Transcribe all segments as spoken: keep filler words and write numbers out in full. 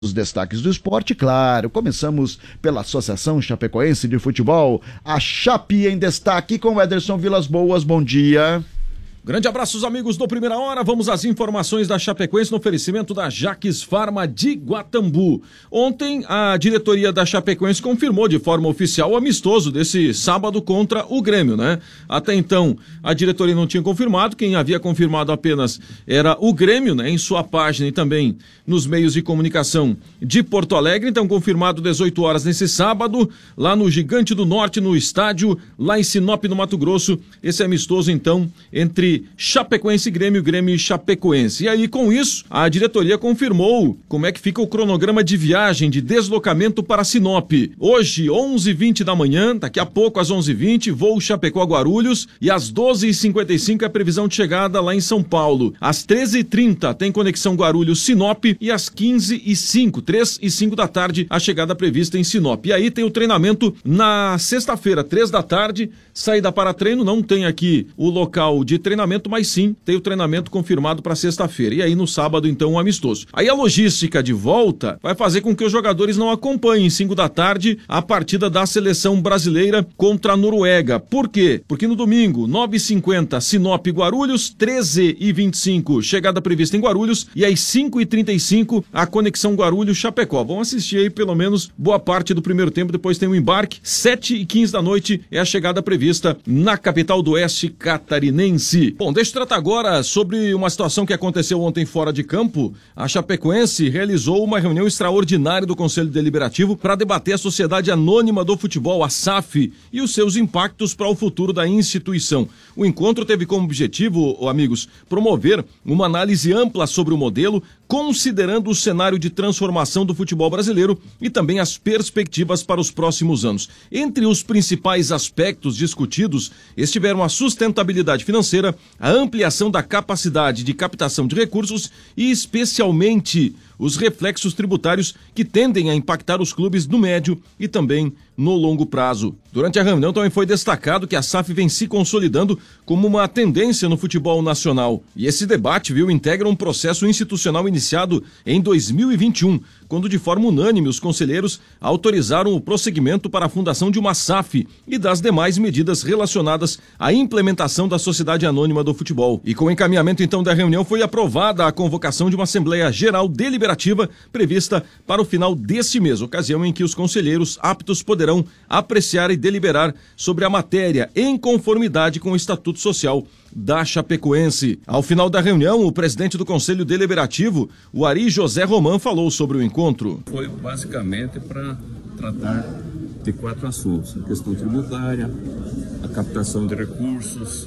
Os destaques do esporte, claro. Começamos pela Associação Chapecoense de Futebol, a Chape em destaque com Ederson Vilas Boas. Bom dia. Grande abraço, os amigos do Primeira Hora. Vamos às informações da Chapecoense no oferecimento da Jaques Farma de Guatambu. Ontem, a diretoria da Chapecoense confirmou de forma oficial o amistoso desse sábado contra o Grêmio, né? Até então, a diretoria não tinha confirmado. Quem havia confirmado apenas era o Grêmio, né? Em sua página e também nos meios de comunicação de Porto Alegre. Então, confirmado dezoito horas nesse sábado, lá no Gigante do Norte, no estádio, lá em Sinop, no Mato Grosso. Esse amistoso, então, entre Chapecoense e Grêmio, Grêmio e Chapecoense. E aí, com isso, a diretoria confirmou como é que fica o cronograma de viagem, de deslocamento para Sinop. Hoje, onze e vinte da manhã, daqui a pouco às onze e vinte, voo Chapecó a Guarulhos, e às doze e cinquenta e cinco é a previsão de chegada lá em São Paulo. Às treze e trinta tem conexão Guarulhos-Sinop e às quinze e cinco, três e cinco da tarde, a chegada prevista em Sinop. E aí tem o treinamento na sexta-feira, três da tarde, saída para treino, não tem aqui o local de treinamento, mas sim tem o treinamento confirmado para sexta-feira. E aí no sábado, então, um amistoso. Aí a logística de volta vai fazer com que os jogadores não acompanhem cinco da tarde a partida da seleção brasileira contra a Noruega. Por quê? Porque no domingo, nove e cinquenta, Sinop e Guarulhos, treze e vinte e cinco, chegada prevista em Guarulhos, e às cinco e trinta e cinco, a conexão Guarulhos-Chapecó. Vão assistir aí pelo menos boa parte do primeiro tempo, depois tem o embarque. sete e quinze da noite é a chegada prevista na capital do oeste catarinense. Bom, deixa eu tratar agora sobre uma situação que aconteceu ontem fora de campo. A Chapecoense realizou uma reunião extraordinária do Conselho Deliberativo para debater a Sociedade Anônima do Futebol, a S A F, e os seus impactos para o futuro da instituição. O encontro teve como objetivo, amigos, promover uma análise ampla sobre o modelo, considerando o cenário de transformação do futebol brasileiro e também as perspectivas para os próximos anos. Entre os principais aspectos discutidos estiveram a sustentabilidade financeira, a ampliação da capacidade de captação de recursos e, especialmente, os reflexos tributários que tendem a impactar os clubes no médio e também no longo prazo. Durante a reunião também foi destacado que a S A F vem se consolidando como uma tendência no futebol nacional. E esse debate, viu, integra um processo institucional iniciado em dois mil e vinte e um, quando de forma unânime os conselheiros autorizaram o prosseguimento para a fundação de uma S A F e das demais medidas relacionadas à implementação da Sociedade Anônima do Futebol. E com o encaminhamento então da reunião foi aprovada a convocação de uma Assembleia Geral Deliberativa prevista para o final deste mês, ocasião em que os conselheiros aptos poderão apreciar e deliberar sobre a matéria em conformidade com o Estatuto Social da Chapecoense. Ao final da reunião, o presidente do Conselho Deliberativo, o Ari José Roman, falou sobre o encontro. Foi basicamente para tratar de quatro assuntos: a questão tributária, a captação de recursos,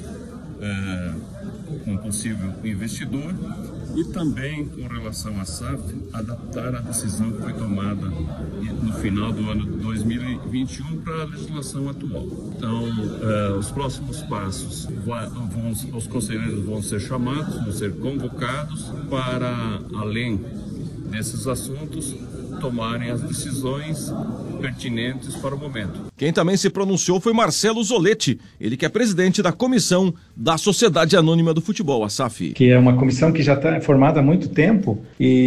é, um possível investidor, e também, com relação à S A F, adaptar a decisão que foi tomada no final do ano de dois mil e vinte e um para a legislação atual. Então, uh, os próximos passos, vão, os conselheiros vão ser chamados, vão ser convocados para, além desses assuntos, tomarem as decisões pertinentes para o momento. Quem também se pronunciou foi Marcelo Zoletti, ele que é presidente da comissão da Sociedade Anônima do Futebol, a S A F. Que é uma comissão que já está formada há muito tempo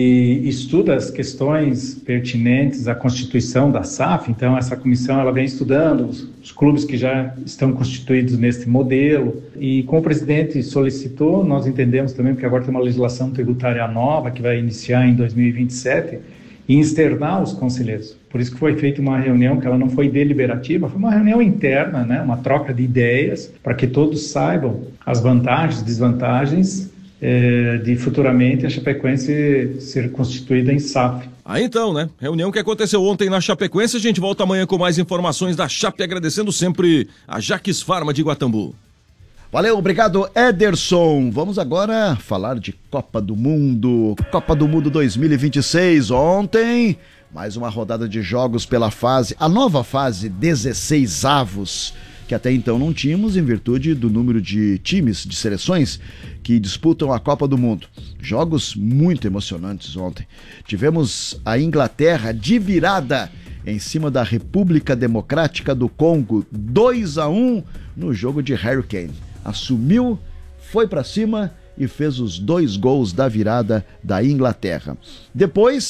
e estuda as questões pertinentes à constituição da S A F. Então, essa comissão ela vem estudando os, os clubes que já estão constituídos nesse modelo. E como o presidente solicitou, nós entendemos também, porque agora tem uma legislação tributária nova que vai iniciar em dois mil e vinte e sete, e externar os conselheiros. Por isso que foi feita uma reunião que ela não foi deliberativa, foi uma reunião interna, né? Uma troca de ideias, para que todos saibam as vantagens e desvantagens eh, de futuramente a Chapecoense ser constituída em S A F. Aí então, né? Reunião que aconteceu ontem na Chapecoense. A gente volta amanhã com mais informações da Chape, agradecendo sempre a Jaques Farma de Guatambu. Valeu, obrigado, Ederson. Vamos agora falar de Copa do Mundo. Copa do Mundo dois mil e vinte e seis. Ontem, mais uma rodada de jogos pela fase, a nova fase dezesseis avos, que até então não tínhamos em virtude do número de times, de seleções que disputam a Copa do Mundo. Jogos muito emocionantes ontem. Tivemos a Inglaterra de virada em cima da República Democrática do Congo, dois a um no jogo de Harry Kane. Assumiu, foi para cima e fez os dois gols da virada da Inglaterra. Depois,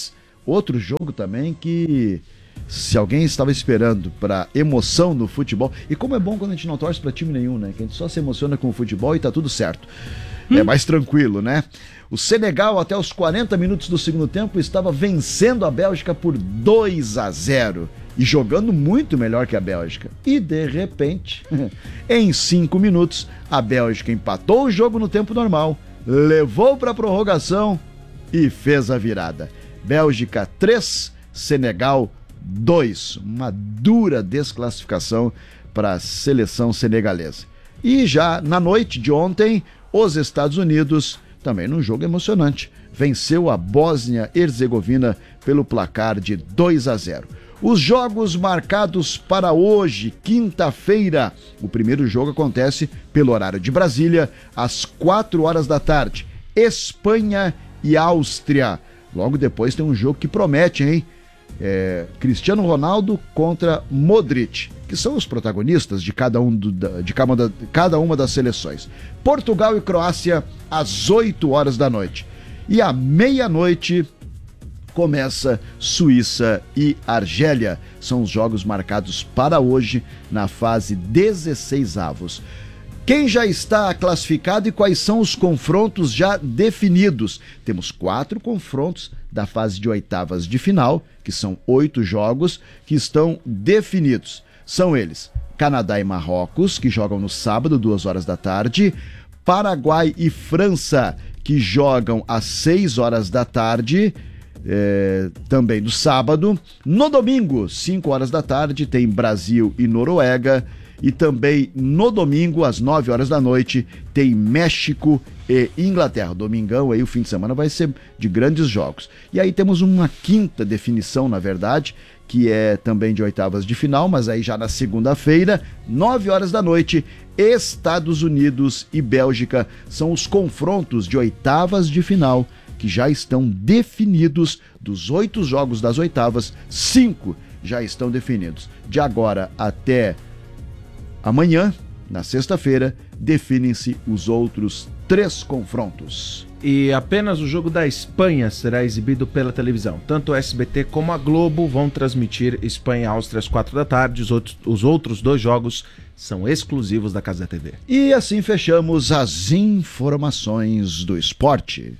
outro jogo também que, se alguém estava esperando para emoção no futebol, e como é bom quando a gente não torce para time nenhum, né? Que a gente só se emociona com o futebol e tá tudo certo. Hum. É mais tranquilo, né? O Senegal, até os quarenta minutos do segundo tempo, estava vencendo a Bélgica por dois a zero. E jogando muito melhor que a Bélgica. E, de repente, em cinco minutos, a Bélgica empatou o jogo no tempo normal, levou para a prorrogação e fez a virada. Bélgica três, Senegal dois. Uma dura desclassificação para a seleção senegalesa. E já na noite de ontem, os Estados Unidos, também num jogo emocionante, venceu a Bósnia-Herzegovina pelo placar de dois a zero. Os jogos marcados para hoje, quinta-feira. O primeiro jogo acontece pelo horário de Brasília, às quatro horas da tarde. Espanha e Áustria. Logo depois tem um jogo que promete, hein? É, Cristiano Ronaldo contra Modric, que são os protagonistas de cada, um do, de cada, cada uma das seleções. Portugal e Croácia, às oito horas da noite. E à meia-noite começa Suíça e Argélia. São os jogos marcados para hoje na fase dezesseis avos. Quem já está classificado e quais são os confrontos já definidos? Temos quatro confrontos da fase de oitavas de final, que são oito jogos que estão definidos. São eles: Canadá e Marrocos, que jogam no sábado, duas horas da tarde. Paraguai e França, que jogam às seis horas da tarde. É, também no sábado. No domingo, cinco horas da tarde, tem Brasil e Noruega. E também no domingo, às nove horas da noite, tem México e Inglaterra. Domingão, aí o fim de semana vai ser de grandes jogos. E aí temos uma quinta definição, na verdade, que é também de oitavas de final, mas aí já na segunda-feira, nove horas da noite, Estados Unidos e Bélgica são os confrontos de oitavas de final, que já estão definidos. Dos oito jogos das oitavas, cinco já estão definidos. De agora até amanhã, na sexta-feira, definem-se os outros três confrontos. E apenas o jogo da Espanha será exibido pela televisão. Tanto o S B T como a Globo vão transmitir Espanha e Áustria às quatro da tarde. Os outros, os outros dois jogos são exclusivos da Casa T V. E assim fechamos as informações do esporte.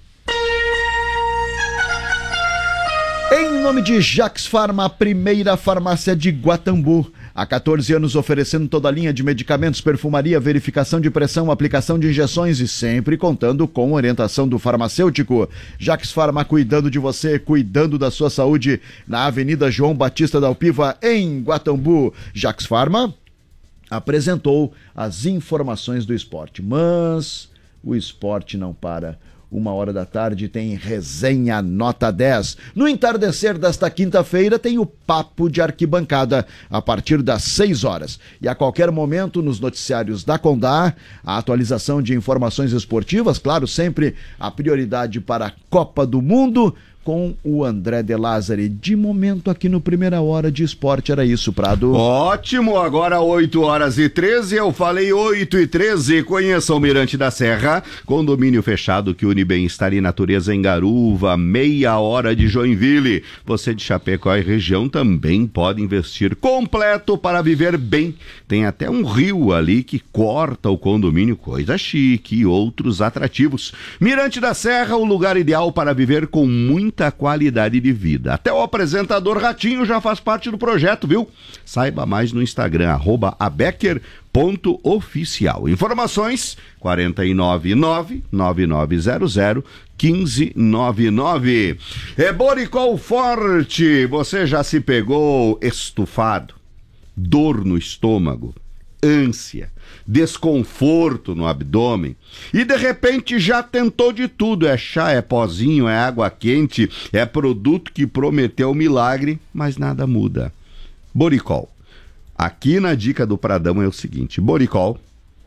Em nome de Jax Farma, a primeira farmácia de Guatambu. Há quatorze anos oferecendo toda a linha de medicamentos, perfumaria, verificação de pressão, aplicação de injeções e sempre contando com orientação do farmacêutico. Jax Farma, cuidando de você, cuidando da sua saúde, na Avenida João Batista da Alpiva, em Guatambu. Jax Farma apresentou as informações do esporte, mas o esporte não para. Uma hora da tarde tem resenha nota dez. No entardecer desta quinta-feira tem o Papo de Arquibancada, a partir das seis horas. E a qualquer momento nos noticiários da Condá, a atualização de informações esportivas, claro, sempre a prioridade para a Copa do Mundo, com o André De Lázari. De momento aqui no Primeira Hora de Esporte era isso, Prado. Ótimo, agora oito horas e treze, eu falei oito e treze, conheça o Mirante da Serra, condomínio fechado que une bem-estar e natureza em Garuva, meia hora de Joinville. Você de Chapecó e região também pode investir completo para viver bem. Tem até um rio ali que corta o condomínio, coisa chique, e outros atrativos. Mirante da Serra, o lugar ideal para viver com muito muita qualidade de vida. Até o apresentador Ratinho já faz parte do projeto, viu? Saiba mais no Instagram, arroba abecker ponto oficial. Informações quatro nove nove, nove nove zero zero, um cinco nove nove. É Boricol Forte. Você já se pegou estufado, dor no estômago, ânsia, desconforto no abdômen e de repente já tentou de tudo? É chá, é pozinho, é água quente, é produto que prometeu milagre, mas nada muda. Boricol. Aqui na dica do Pradão é o seguinte: Boricol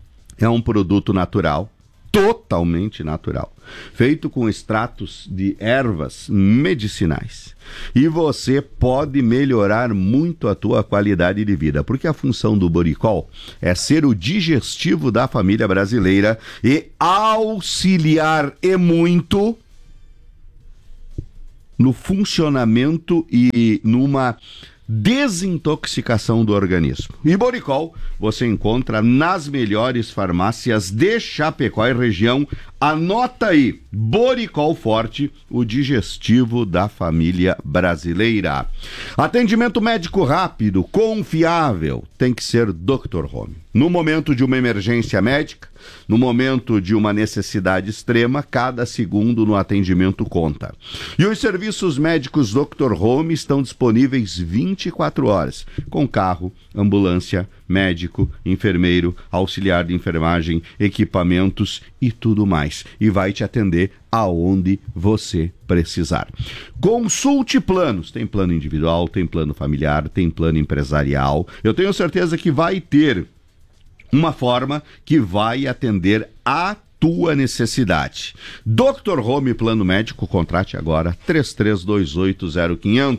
é um produto natural, totalmente natural, feito com extratos de ervas medicinais. E você pode melhorar muito a tua qualidade de vida, porque a função do Boricol é ser o digestivo da família brasileira e auxiliar e muito no funcionamento e numa desintoxicação do organismo. E Boricol você encontra nas melhores farmácias de Chapecó e região. Anota aí, Boricol Forte, o digestivo da família brasileira. Atendimento médico rápido, confiável, tem que ser doutor Home. No momento de uma emergência médica, no momento de uma necessidade extrema, cada segundo no atendimento conta. E os serviços médicos doutor Home estão disponíveis vinte e quatro horas, com carro, ambulância, médico, enfermeiro, auxiliar de enfermagem, equipamentos e tudo mais. E vai te atender aonde você precisar. Consulte planos. Tem plano individual, tem plano familiar, tem plano empresarial. Eu tenho certeza que vai ter uma forma que vai atender a tua necessidade. doutor Home Plano Médico, contrate agora três três dois oito zero quinhentos.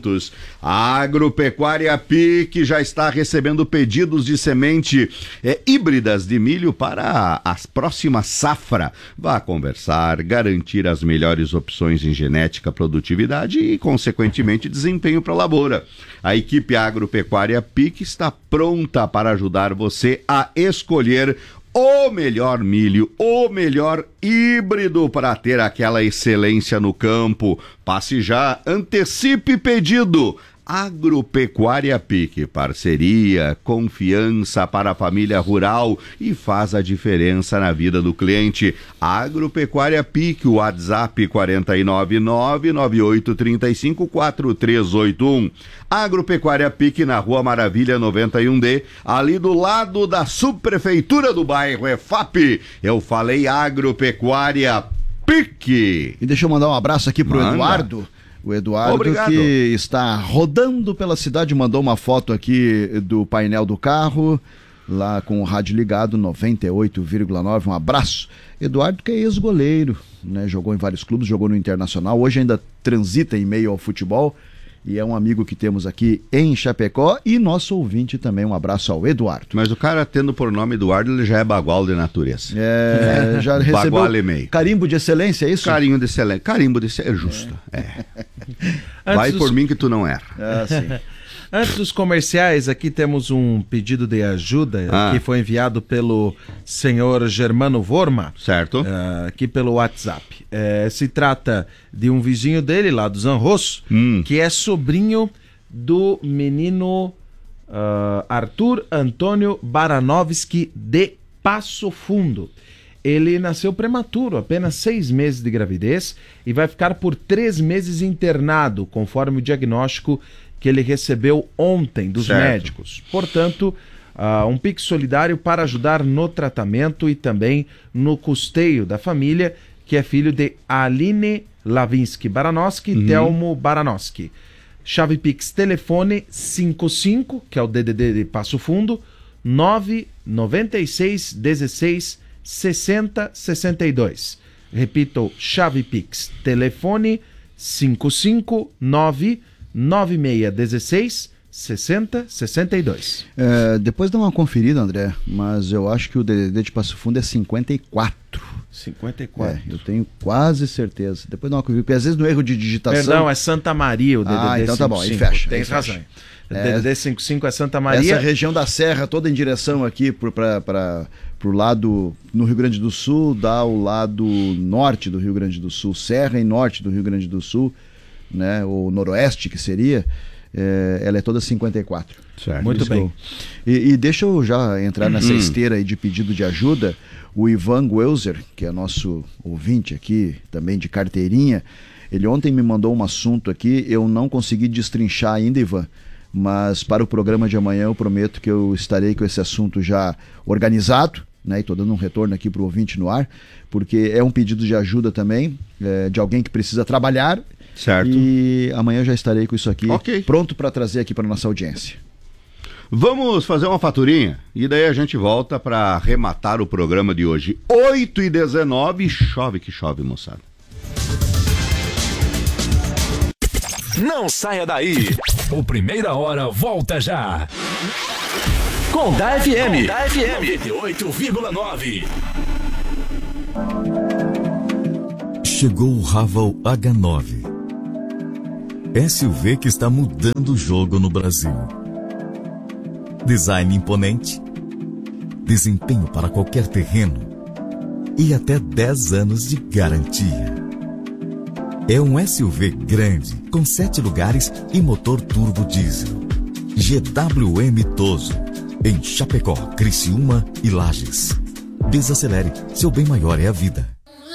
Agropecuária Pique já está recebendo pedidos de semente é, híbridas de milho para a, a próxima safra. Vá conversar, garantir as melhores opções em genética, produtividade e, consequentemente, desempenho para a lavoura. A equipe Agropecuária Pique está pronta para ajudar você a escolher o melhor milho, o melhor híbrido para ter aquela excelência no campo. Passe já, antecipe pedido. Agropecuária Pique, parceria, confiança para a família rural e faz a diferença na vida do cliente. Agropecuária Pique, o WhatsApp quatro nove nove, nove oito três cinco, quatro três oito um. Agropecuária Pique na Rua Maravilha noventa e um D, ali do lado da subprefeitura do bairro E F A P. Eu falei Agropecuária Pique. E deixa eu mandar um abraço aqui pro Manda. Eduardo. O Eduardo, Obrigado. que está rodando pela cidade, mandou uma foto aqui do painel do carro, lá com o rádio ligado, noventa e oito vírgula nove. Um abraço. Eduardo, que é ex-goleiro, né? Jogou em vários clubes, jogou no Internacional, hoje ainda transita em meio ao futebol. E é um amigo que temos aqui em Chapecó e nosso ouvinte também. Um abraço ao Eduardo. Mas o cara tendo por nome Eduardo, ele já é bagual de natureza. É, já recebeu Bagual e meio. carimbo de excelência, é isso? Carinho de excelência. Carimbo de excelência. É justo. É. É. Vai Antes por dos- mim que tu não erra. Ah, sim. Antes dos comerciais, aqui temos um pedido de ajuda Ah. que foi enviado pelo senhor Germano Vorma, Certo? eh, aqui pelo WhatsApp. Eh, se trata de um vizinho dele lá do Zanrosso, Hum. que é sobrinho do menino ah, Arthur Antônio Baranovski de Passo Fundo. Ele nasceu prematuro, apenas seis meses de gravidez, e vai ficar por três meses internado, conforme o diagnóstico que ele recebeu ontem dos Certo. médicos. Portanto, ah, um Pix solidário para ajudar no tratamento e também no custeio da família, que é filho de Aline Lavinsky Baranovski e Telmo Baranovski. Chave Pix telefone cinquenta e cinco, que é o D D D de Passo Fundo, nove nove seis dezesseis sessenta sessenta e dois. Repito, chave Pix telefone cinquenta e cinco, nove nove seis dezesseis sessenta sessenta e dois. É, depois dá uma conferida, André, mas eu acho que o D D D de Passo Fundo é cinquenta e quatro. cinquenta e quatro. É, eu tenho quase certeza. Depois dá uma conferida, porque às vezes no erro de digitação... Perdão, é Santa Maria o D D D. Ah, então tá bom, aí cinquenta e cinco. fecha, Tem aí razão. fecha. O É. D D D cinquenta e cinco é Santa Maria. Essa região da Serra, toda em direção aqui para o lado, no Rio Grande do Sul, dá o lado norte do Rio Grande do Sul, Serra e norte do Rio Grande do Sul, né, ou noroeste que seria, é, ela é toda cinquenta e quatro. Certo. Muito Isso bem. eu- E, e deixa eu já entrar nessa Hum. esteira aí de pedido de ajuda. O Ivan Guelzer, que é nosso ouvinte aqui, também de carteirinha, ele ontem me mandou um assunto aqui, eu não consegui destrinchar ainda, Ivan, mas para o programa de amanhã eu prometo que eu estarei com esse assunto já organizado, né? E estou dando um retorno aqui para o ouvinte no ar, porque é um pedido de ajuda também, é, de alguém que precisa trabalhar. Certo. E amanhã eu já estarei com isso aqui, Ok. pronto para trazer aqui para nossa audiência. Vamos fazer uma faturinha e daí a gente volta para arrematar o programa de hoje. oito e dezenove, chove que chove, moçada. Não saia daí. O Primeira Hora volta já. Com da F M. Da F M. noventa e oito vírgula nove. Chegou o Raval H nove. S U V que está mudando o jogo no Brasil. Design imponente, desempenho para qualquer terreno e até dez anos de garantia. É um S U V grande, com sete lugares e motor turbo diesel. G W M Toso, em Chapecó, Criciúma e Lages. Desacelere, seu bem maior é a vida.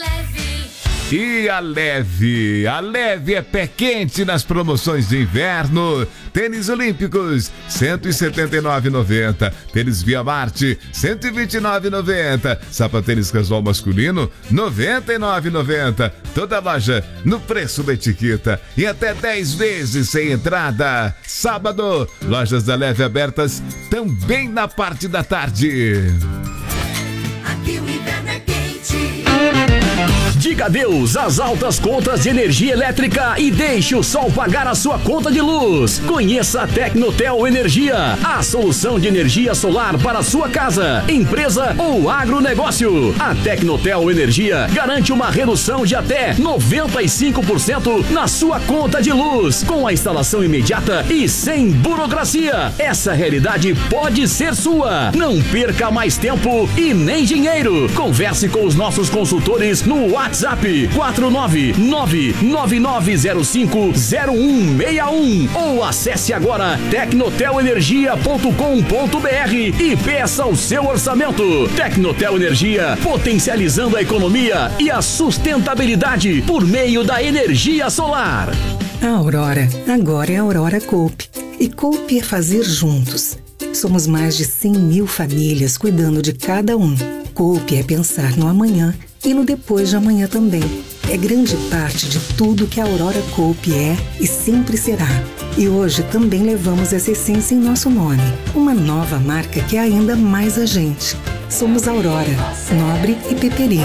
E a Leve, a Leve é pé quente nas promoções de inverno. Tênis olímpicos, cento e setenta e nove reais e noventa centavos. Tênis Via Marte, cento e vinte e nove reais e noventa centavos. Sapatênis casual masculino, noventa e nove reais e noventa centavos. Toda loja no preço da etiqueta e até dez vezes sem entrada. Sábado, lojas da Leve abertas também na parte da tarde. Aqui o inverno é quente. Diga adeus às altas contas de energia elétrica e deixe o sol pagar a sua conta de luz. Conheça a Tecnotel Energia, a solução de energia solar para a sua casa, empresa ou agronegócio. A Tecnotel Energia garante uma redução de até noventa e cinco por cento na sua conta de luz, com a instalação imediata e sem burocracia. Essa realidade pode ser sua. Não perca mais tempo e nem dinheiro. Converse com os nossos consultores no WhatsApp quatro nove nove nove nove zero cinco zero um seis um ou acesse agora tecnotel energia ponto com ponto b r e peça o seu orçamento. Tecnotel Energia, potencializando a economia e a sustentabilidade por meio da energia solar. A Aurora agora é a Aurora Coop. E Coop é fazer juntos. Somos mais de cem mil famílias cuidando de cada um. Coop é pensar no amanhã e no depois de amanhã também. É grande parte de tudo que a Aurora Coop é e sempre será. E hoje também levamos essa essência em nosso nome. Uma nova marca que é ainda mais a gente. Somos Aurora, Nobre e Peperi.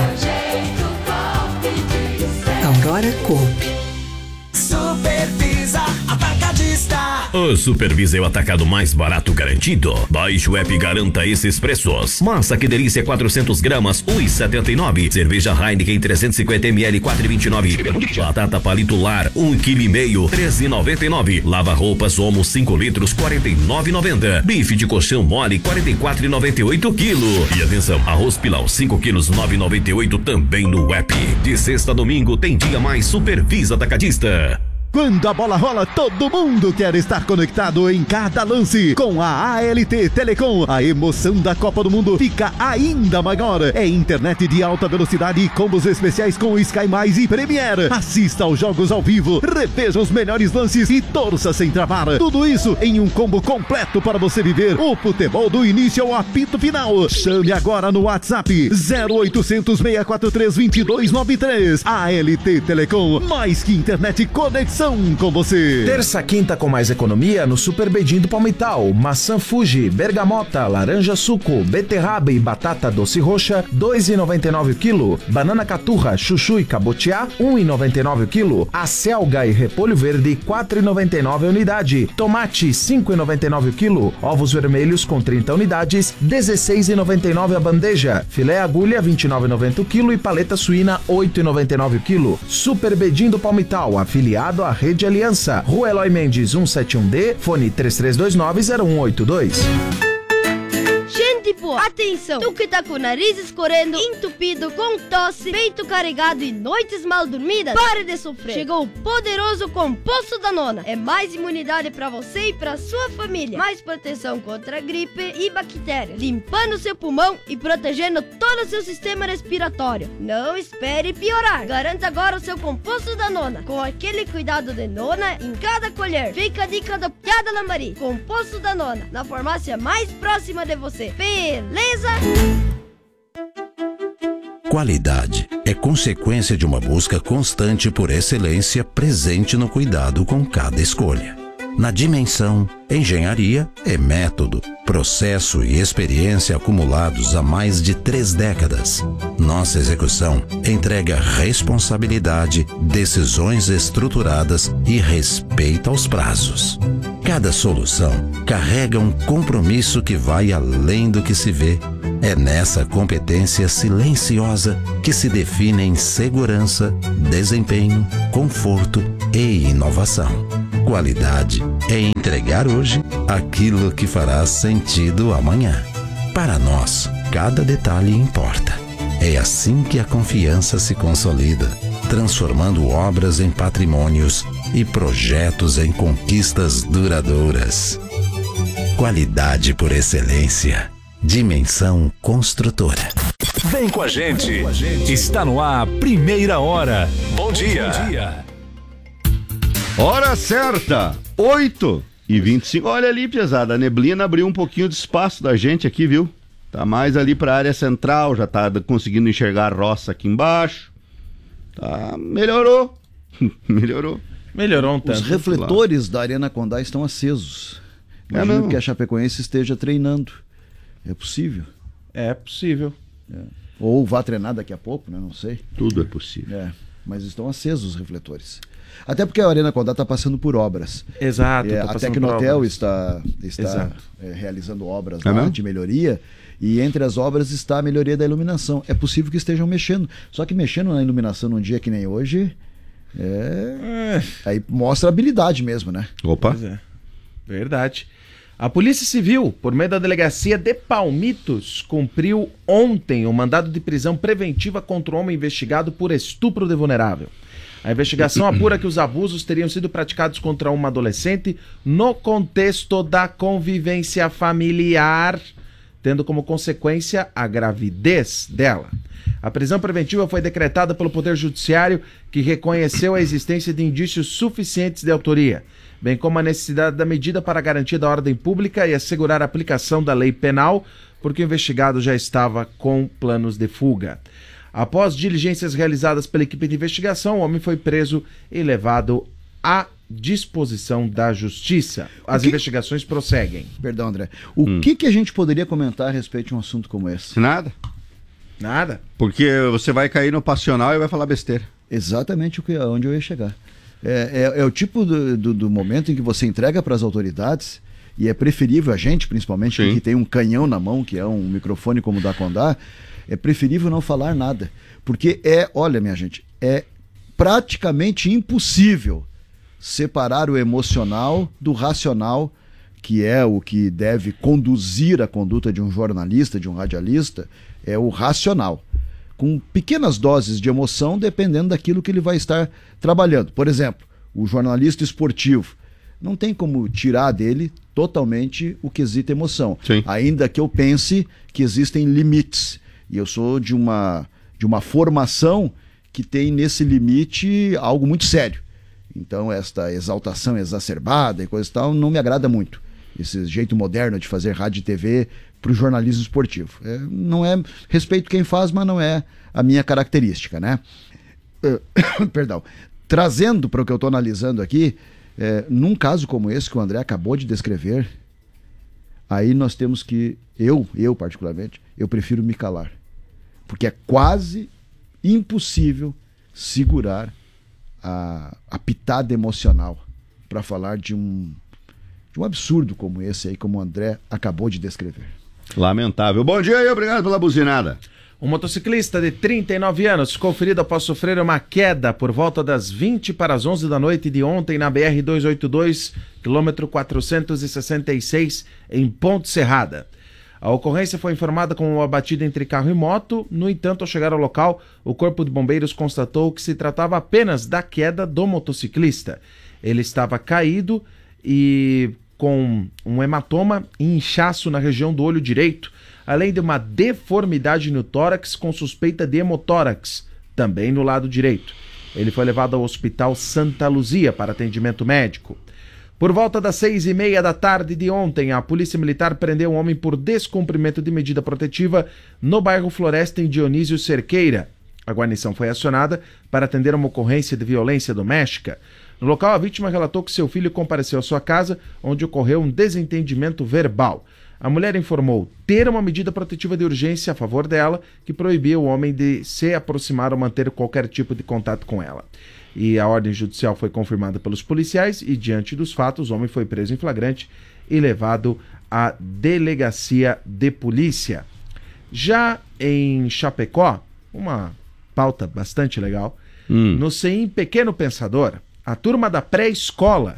Aurora Coop. Supervisa Atacadista. O Supervisa é o atacado mais barato garantido. Baixe o app e garanta esses preços. Massa que delícia quatrocentos gramas, um real e setenta e nove centavos. Cerveja Heineken trezentos e cinquenta mililitros, quatro reais e vinte e nove centavos. Batata palito lar, um vírgula cinco quilo, treze reais e noventa e nove centavos. Lava roupas Omo cinco litros, quarenta e nove reais e noventa centavos. Bife de colchão mole, quarenta e quatro reais e noventa e oito centavos quilo. E atenção, arroz Pilau cinco quilos, nove reais e noventa e oito centavos também no app. De sexta a domingo tem dia mais Supervisa Atacadista. Quando a bola rola, todo mundo quer estar conectado em cada lance. Com a A L T Telecom, a emoção da Copa do Mundo fica ainda maior. É internet de alta velocidade e combos especiais com Sky Mais e Premiere. Assista aos jogos ao vivo, reveja os melhores lances e torça sem travar. Tudo isso em um combo completo para você viver o futebol do início ao apito final. Chame agora no WhatsApp zero oitocentos, seis quatro três, dois dois nove três. A L T Telecom, mais que internet, conexão com você. Terça quinta com mais economia no Super Bedim do Palmital. Maçã Fuji, bergamota, laranja suco, beterraba e batata doce roxa, dois reais e noventa e nove centavos o quilo. Banana caturra, chuchu e cabotiá, um real e noventa e nove centavos o quilo. Acelga e repolho verde, quatro reais e noventa e nove centavos a unidade. Tomate, cinco reais e noventa e nove centavos o quilo. Ovos vermelhos com trinta unidades, dezesseis reais e noventa e nove centavos a bandeja. Filé agulha, vinte e nove reais e noventa centavos o quilo e paleta suína, oito reais e noventa e nove centavos o quilo. Super Bedim do Palmital, afiliado a Rede Aliança, Rua Eloy Mendes cento e setenta e um D, fone três três dois nove zero um oito dois. Gente boa, atenção! Tu que tá com o nariz escorrendo, entupido, com tosse, peito carregado e noites mal dormidas, pare de sofrer! Chegou o poderoso Composto da Nona. É mais imunidade pra você e pra sua família. Mais proteção contra gripe e bactérias, limpando seu pulmão e protegendo todo o seu sistema respiratório. Não espere piorar. Garanta agora o seu Composto da Nona, com aquele cuidado de nona em cada colher. Fica a dica do Piada Lambari. Composto da Nona, na farmácia mais próxima de você. Beleza? Qualidade é consequência de uma busca constante por excelência presente no cuidado com cada escolha. Na dimensão, engenharia é método, processo e experiência acumulados há mais de três décadas. Nossa execução entrega responsabilidade, decisões estruturadas e respeito aos prazos. Cada solução carrega um compromisso que vai além do que se vê. É nessa competência silenciosa que se definem segurança, desempenho, conforto e inovação. Qualidade é entregar hoje aquilo que fará sentido amanhã. Para nós, cada detalhe importa. É assim que a confiança se consolida, transformando obras em patrimônios e projetos em conquistas duradouras. Qualidade por excelência. Dimensão Construtora. Vem com a gente. Está no ar, Primeira Hora. Bom dia. Bom dia. Hora certa, oito e vinte e cinco. Olha ali, pesada, a neblina abriu um pouquinho de espaço da gente aqui, viu? Tá mais ali pra área central, já tá conseguindo enxergar a roça aqui embaixo. Tá, melhorou. melhorou. Melhorou um tanto. Os refletores da Arena Condá estão acesos. Imagino É que a Chapecoense esteja treinando. É possível. É possível. É. Ou vá treinar daqui a pouco, né? Não sei. Tudo é possível. É. Mas estão acesos os refletores. Até porque a Arena Condá está passando por obras. Exato. É, tá a Tecnotel está, está Exato. é, realizando obras É lá mesmo? de melhoria. E entre as obras está a melhoria da iluminação. É possível que estejam mexendo. Só que mexendo na iluminação num dia que nem hoje, é... aí mostra habilidade mesmo, né? Opa. Pois é. Verdade. A Polícia Civil, por meio da Delegacia de Palmitos, cumpriu ontem o mandado de prisão preventiva contra o homem investigado por estupro de vulnerável. A investigação apura que os abusos teriam sido praticados contra uma adolescente no contexto da convivência familiar, tendo como consequência a gravidez dela. A prisão preventiva foi decretada pelo Poder Judiciário, que reconheceu a existência de indícios suficientes de autoria, bem como a necessidade da medida para a garantia da ordem pública e assegurar a aplicação da lei penal, porque o investigado já estava com planos de fuga. Após diligências realizadas pela equipe de investigação, o homem foi preso e levado à disposição da Justiça. As que... investigações prosseguem. Perdão, André. O hum. que, que a gente poderia comentar a respeito de um assunto como esse? Nada. Nada. Porque você vai cair no passional e vai falar besteira. Exatamente o que, onde eu ia chegar. É, é, é o tipo do, do, do momento em que você entrega para as autoridades, e é preferível a gente, principalmente, que tem um canhão na mão, que é um microfone como o da Condá, é preferível não falar nada. Porque é, olha minha gente, é praticamente impossível separar o emocional do racional, que é o que deve conduzir a conduta de um jornalista, de um radialista, é o racional. Com pequenas doses de emoção, dependendo daquilo que ele vai estar trabalhando. Por exemplo, o jornalista esportivo. Não tem como tirar dele totalmente o quesito emoção. Sim. Ainda que eu pense que existem limites. E eu sou de uma, de uma formação que tem nesse limite algo muito sério. Então esta exaltação exacerbada e coisa e tal não me agrada muito. Esse jeito moderno de fazer rádio e T V para o jornalismo esportivo. É, não é, respeito quem faz, mas não é a minha característica, né? Uh, perdão. Trazendo para o que eu estou analisando aqui, é, num caso como esse que o André acabou de descrever, aí nós temos que, eu, eu particularmente, eu prefiro me calar. Porque é quase impossível segurar a, a pitada emocional para falar de um, de um absurdo como esse aí, como o André acabou de descrever. Lamentável. Bom dia e obrigado pela buzinada. Um motociclista de trinta e nove anos ficou ferido após sofrer uma queda por volta das vinte para as onze da noite de ontem na B R duzentos e oitenta e dois, quilômetro quatrocentos e sessenta e seis, em Ponte Serrada. A ocorrência foi informada como uma batida entre carro e moto. No entanto, ao chegar ao local, o Corpo de Bombeiros constatou que se tratava apenas da queda do motociclista. Ele estava caído e com um hematoma e inchaço na região do olho direito, além de uma deformidade no tórax com suspeita de hemotórax, também no lado direito. Ele foi levado ao Hospital Santa Luzia para atendimento médico. Por volta das seis e meia da tarde de ontem, a Polícia Militar prendeu um homem por descumprimento de medida protetiva no bairro Floresta, em Dionísio Cerqueira. A guarnição foi acionada para atender uma ocorrência de violência doméstica. No local, a vítima relatou que seu filho compareceu à sua casa, onde ocorreu um desentendimento verbal. A mulher informou ter uma medida protetiva de urgência a favor dela, que proibia o homem de se aproximar ou manter qualquer tipo de contato com ela. E a ordem judicial foi confirmada pelos policiais e, diante dos fatos, o homem foi preso em flagrante e levado à delegacia de polícia. Já em Chapecó, uma pauta bastante legal, hum. no C I M Pequeno Pensador, a turma da pré-escola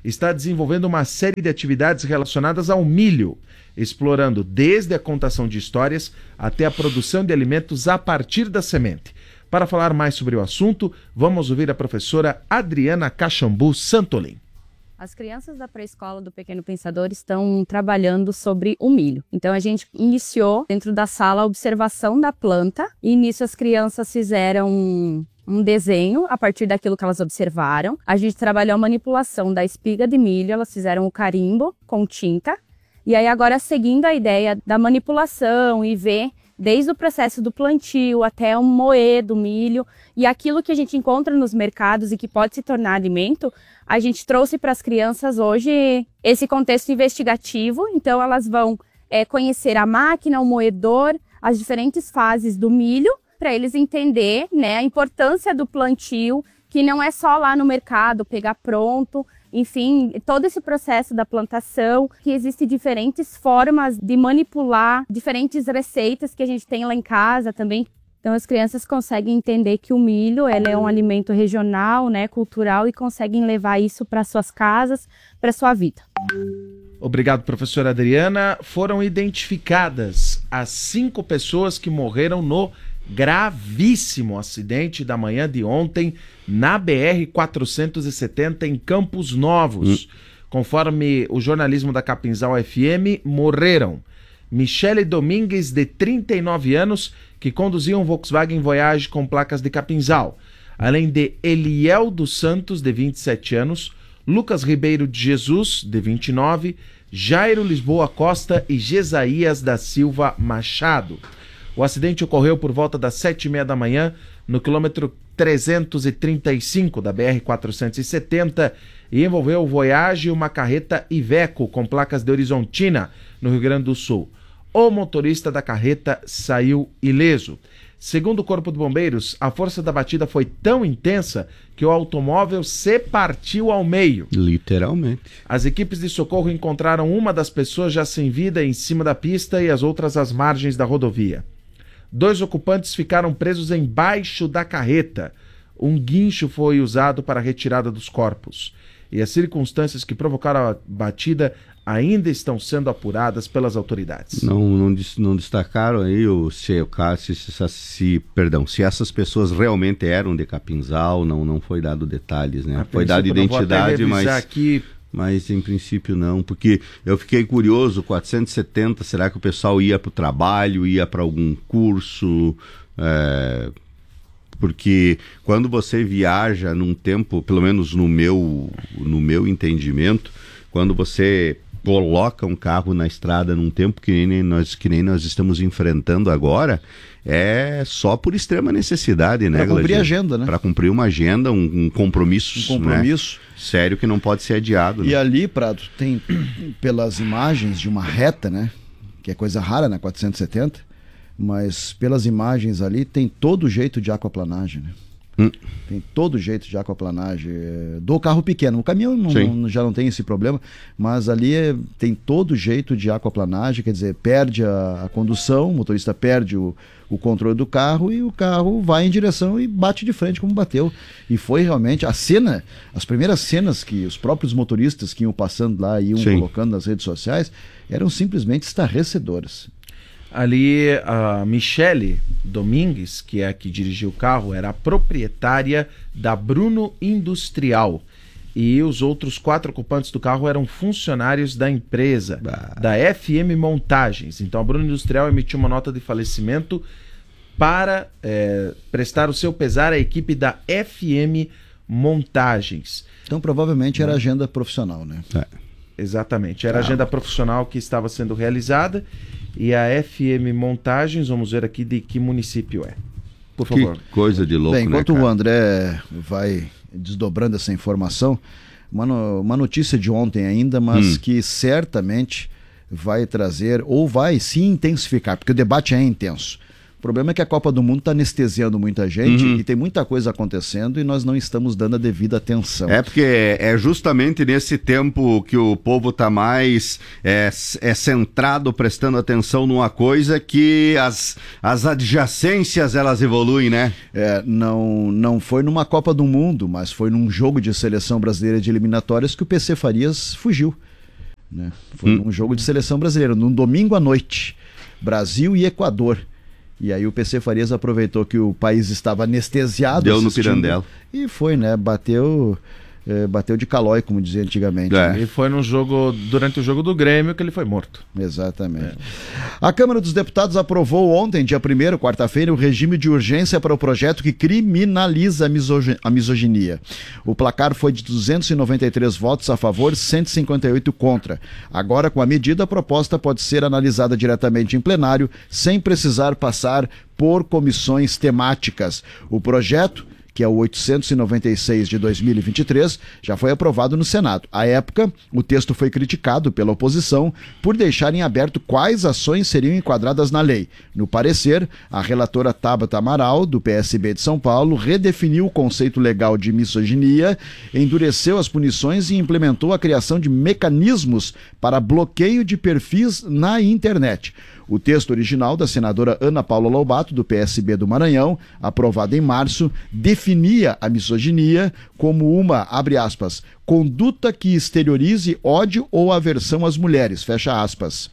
está desenvolvendo uma série de atividades relacionadas ao milho, explorando desde a contação de histórias até a produção de alimentos a partir da semente. Para falar mais sobre o assunto, vamos ouvir a professora Adriana Caxambu Santolin. As crianças da pré-escola do Pequeno Pensador estão trabalhando sobre o milho. Então a gente iniciou dentro da sala a observação da planta e nisso as crianças fizeram um, um desenho a partir daquilo que elas observaram. A gente trabalhou a manipulação da espiga de milho, elas fizeram o carimbo com tinta. E aí agora seguindo a ideia da manipulação e ver desde o processo do plantio até o moer do milho e aquilo que a gente encontra nos mercados e que pode se tornar alimento, a gente trouxe para as crianças hoje esse contexto investigativo. Então elas vão é, conhecer a máquina, o moedor, as diferentes fases do milho, para eles entender, né, a importância do plantio, que não é só lá no mercado pegar pronto. Enfim, todo esse processo da plantação, que existem diferentes formas de manipular, diferentes receitas que a gente tem lá em casa também. Então as crianças conseguem entender que o milho ele é um alimento regional, né, cultural, e conseguem levar isso para suas casas, para sua vida. Obrigado, professora Adriana. Foram identificadas as cinco pessoas que morreram no gravíssimo acidente da manhã de ontem na B R quatrocentos e setenta em Campos Novos. Hum. Conforme o jornalismo da Capinzal F M, morreram Michele Domingues, de trinta e nove anos, que conduzia um Volkswagen Voyage com placas de Capinzal, além de Eliel dos Santos, de vinte e sete anos, Lucas Ribeiro de Jesus, de vinte e nove, Jairo Lisboa Costa e Gesaías da Silva Machado. O acidente ocorreu por volta das sete e meia da manhã, no quilômetro trezentos e trinta e cinco da B R quatrocentos e setenta, e envolveu o Voyage e uma carreta Iveco com placas de Horizontina, no Rio Grande do Sul. O motorista da carreta saiu ileso. Segundo o Corpo de Bombeiros, a força da batida foi tão intensa que o automóvel se partiu ao meio. Literalmente. As equipes de socorro encontraram uma das pessoas já sem vida em cima da pista e as outras às margens da rodovia. Dois ocupantes ficaram presos embaixo da carreta. Um guincho foi usado para a retirada dos corpos. E as circunstâncias que provocaram a batida ainda estão sendo apuradas pelas autoridades. Não, não, não destacaram aí o, se, o se, se, se, perdão, se essas pessoas realmente eram de Capinzal, não, não foi dado detalhes, né? A foi dada identidade, mas... Aqui... Mas em princípio não, porque eu fiquei curioso, quatrocentos e setenta, será que o pessoal ia para o trabalho, ia para algum curso? É, porque quando você viaja num tempo, pelo menos no meu, no meu entendimento, quando você coloca um carro na estrada num tempo que nem nós, que nem nós estamos enfrentando agora, é só por extrema necessidade, né, Para cumprir a agenda, né? Para cumprir uma agenda, um, um compromisso. Um compromisso. Né? Sério, que não pode ser adiado. E né? ali, Prado, tem, pelas imagens de uma reta, né? Que é coisa rara na quatrocentos e setenta, mas pelas imagens ali tem todo jeito de aquaplanagem, né? Hum. Tem todo jeito de aquaplanagem do carro pequeno. O caminhão não, não, já não tem esse problema, mas ali é, tem todo jeito de aquaplanagem, quer dizer, perde a, a condução, o motorista perde o, o controle do carro e o carro vai em direção e bate de frente como bateu. E foi realmente a cena, as primeiras cenas que os próprios motoristas que iam passando lá e iam Sim. colocando nas redes sociais eram simplesmente estarrecedoras. Ali a Michele Domingues, que é a que dirigiu o carro, era a proprietária da Bruno Industrial. E os outros quatro ocupantes do carro eram funcionários da empresa, bah. da F M Montagens. Então a Bruno Industrial emitiu uma nota de falecimento para é, prestar o seu pesar à equipe da F M Montagens. Então provavelmente era agenda profissional, né? É. Exatamente, era a agenda profissional que estava sendo realizada. E a F M Montagens, vamos ver aqui de que município é. Por favor. Que coisa de louco, Bem, enquanto né, o André vai desdobrando essa informação, uma, no, uma notícia de ontem ainda, mas hum. que certamente vai trazer, ou vai se intensificar, porque o debate é intenso. problema é que a Copa do Mundo está anestesiando muita gente Uhum. e tem muita coisa acontecendo e nós não estamos dando a devida atenção. É porque é justamente nesse tempo que o povo tá mais é, é centrado, prestando atenção numa coisa, que as, as adjacências elas evoluem, né? É, não, não foi numa Copa do Mundo, mas foi num jogo de seleção brasileira de eliminatórias que o P C Farias fugiu. Né? Foi Hum. num jogo de seleção brasileira, num domingo à noite, Brasil e Equador. E aí o P C Farias aproveitou que o país estava anestesiado. Deu no assistindo, Pirandello. E foi, né? Bateu, é, bateu de calói, como dizia antigamente. É. Né? E foi no jogo, durante o jogo do Grêmio, que ele foi morto. Exatamente. É. A Câmara dos Deputados aprovou ontem, dia primeiro, quarta-feira, o regime de urgência para o projeto que criminaliza a, misogi- a misoginia. O placar foi de duzentos e noventa e três votos a favor, cento e cinquenta e oito contra. Agora, com a medida, a proposta pode ser analisada diretamente em plenário, sem precisar passar por comissões temáticas. O projeto, que é o oitocentos e noventa e seis de dois mil e vinte e três, já foi aprovado no Senado. À época, o texto foi criticado pela oposição por deixar em aberto quais ações seriam enquadradas na lei. No parecer, a relatora Tabata Amaral, do P S B de São Paulo, redefiniu o conceito legal de misoginia, endureceu as punições e implementou a criação de mecanismos para bloqueio de perfis na internet. O texto original da senadora Ana Paula Lobato, do P S B do Maranhão, aprovado em março, definia a misoginia como uma, abre aspas, conduta que exteriorize ódio ou aversão às mulheres, fecha aspas.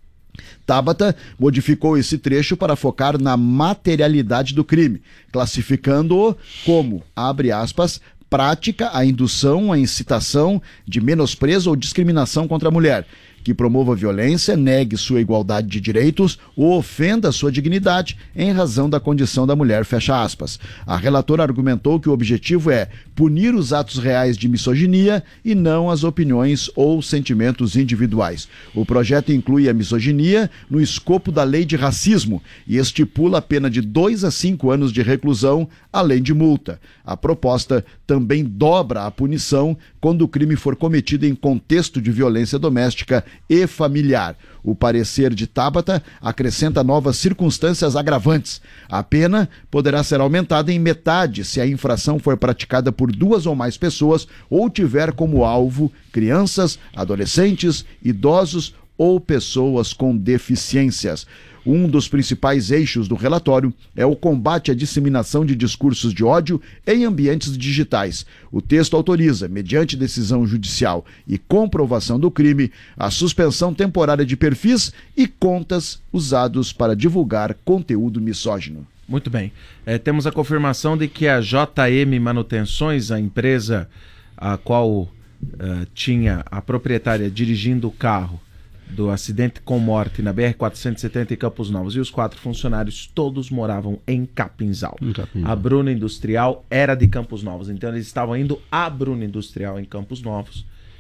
Tabata modificou esse trecho para focar na materialidade do crime, classificando-o como, abre aspas, prática, a indução, a incitação de menosprezo ou discriminação contra a mulher, que promova violência, negue sua igualdade de direitos ou ofenda sua dignidade em razão da condição da mulher, fecha aspas. A relatora argumentou que o objetivo é punir os atos reais de misoginia e não as opiniões ou sentimentos individuais. O projeto inclui a misoginia no escopo da lei de racismo e estipula a pena de dois a cinco anos de reclusão, além de multa. A proposta também dobra a punição quando o crime for cometido em contexto de violência doméstica e familiar. O parecer de Tabata acrescenta novas circunstâncias agravantes. A pena poderá ser aumentada em metade se a infração for praticada por duas ou mais pessoas ou tiver como alvo crianças, adolescentes, idosos ou pessoas com deficiências. Um dos principais eixos do relatório é o combate à disseminação de discursos de ódio em ambientes digitais. O texto autoriza, mediante decisão judicial e comprovação do crime, a suspensão temporária de perfis e contas usados para divulgar conteúdo misógino. Muito bem. É, temos a confirmação de que a J M Manutenções, a empresa a qual uh, tinha a proprietária dirigindo o carro do acidente com morte na B R quatrocentos e setenta em Campos Novos, e os quatro funcionários todos moravam em Capinzal. Em Capinzal. A Bruna Industrial era de Campos Novos, então eles estavam indo à Bruna Industrial em Campos Novos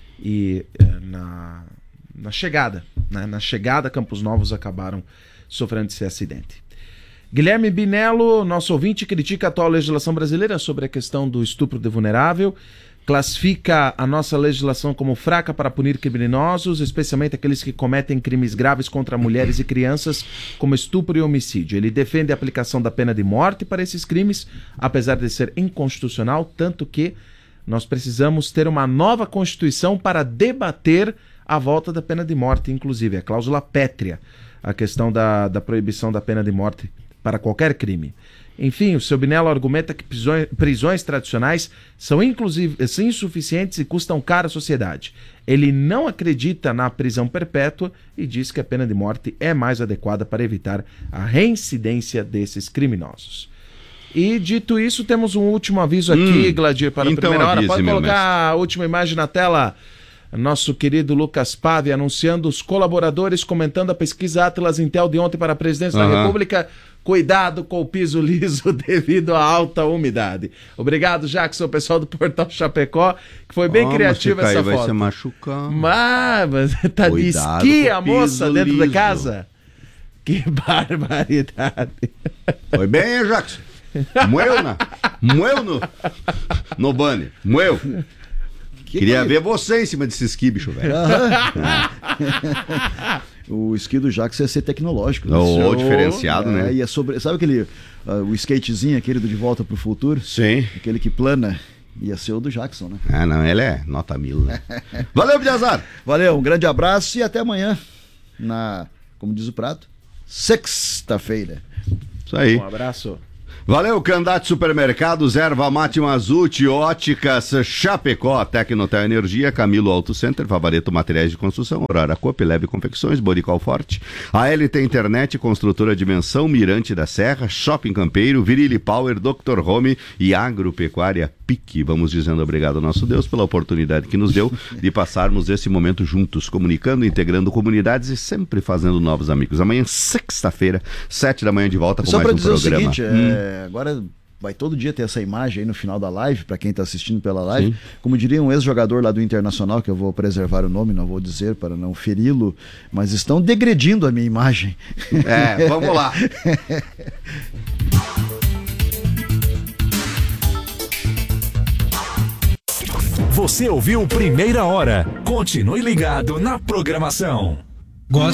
e eh, na, na chegada, né, na chegada a Campos Novos acabaram sofrendo esse acidente. Guilherme Binello, nosso ouvinte, critica a atual legislação brasileira sobre a questão do estupro de vulnerável, classifica a nossa legislação como fraca para punir criminosos, especialmente aqueles que cometem crimes graves contra mulheres e crianças, como estupro e homicídio. Ele defende a aplicação da pena de morte para esses crimes, apesar de ser inconstitucional, tanto que nós precisamos ter uma nova Constituição para debater a volta da pena de morte, inclusive a cláusula pétrea, a questão da, da proibição da pena de morte para qualquer crime. Enfim, o seu Binello argumenta que prisões, prisões tradicionais são, inclusive, são insuficientes e custam caro à sociedade. Ele não acredita na prisão perpétua e diz que a pena de morte é mais adequada para evitar a reincidência desses criminosos. E dito isso, temos um último aviso aqui, hum, Gladir, para a então primeira hora. Pode colocar mestre. A última imagem na tela. Nosso querido Lucas Pave anunciando os colaboradores, comentando a pesquisa Atlas Intel de ontem para a presidência uhum. da República. Cuidado com o piso liso devido à alta umidade. Obrigado, Jackson, pessoal do Portal Chapecó, que foi bem oh, criativa essa foto. Vai se machucar. Mas tá Cuidado de esqui a moça dentro liso. Da casa. Que barbaridade. Foi bem, hein, Jackson? Moeu, na? Moeu no, no banner. Moeu. Que Queria que... ver você em cima desse esqui, bicho, velho. O esqui do Jax ia ser tecnológico. Né? Oh, diferenciado, é, né? Ia sobre... Sabe aquele uh, o skatezinho, aquele do De Volta pro Futuro? Sim. Aquele que plana. Ia ser o do Jackson, né? Ah, não, ele é nota mil, né? Valeu, Piazar! Valeu, um grande abraço e até amanhã. Na, como diz o prato, sexta-feira. Isso aí. Um abraço. Valeu, Candate Supermercados, Erva Mate Mazuti, Óticas Chapecó, Tecnotel Energia, Camilo Auto Center, Favareto Materiais de Construção, Aurora Coop, Leve Confecções, Borical Forte, a L T Internet, Construtora Dimensão, Mirante da Serra, Shopping Campeiro, Virilli Power, doutor Home e Agropecuária Pique. Vamos dizendo obrigado ao nosso Deus pela oportunidade que nos deu de passarmos esse momento juntos, comunicando, integrando comunidades e sempre fazendo novos amigos. Amanhã, sexta-feira, sete da manhã de volta com Só mais um programa. Só para dizer o seguinte, hum. é... Agora vai todo dia ter essa imagem aí no final da live, para quem está assistindo pela live. Sim. Como diria um ex-jogador lá do Internacional, que eu vou preservar o nome, não vou dizer para não feri-lo, mas estão degredindo a minha imagem. É, vamos lá. Você ouviu Primeira Hora. Continue ligado na programação. Gosto